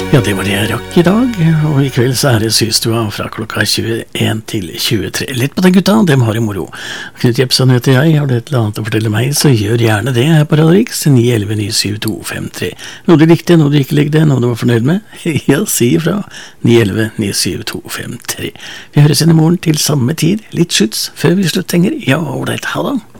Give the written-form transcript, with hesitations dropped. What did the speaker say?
Ja, det var det jeg rakk i dag, og i kveld så det Systua fra klokka 21 til 23. Litt på den gutta, dem har det moro. Knut Jepsen heter jeg, har du et eller annet å fortelle meg, så gjør gjerne det her på Radio Riks 911-97253. Noe du likte, noe du ikke likte, noe du var fornøyd med? Ja, si ifra. 911-97253. Vi høres inn i morgen til samme tid, litt skjuts før vi slutter. Ja, ålreit, ha det.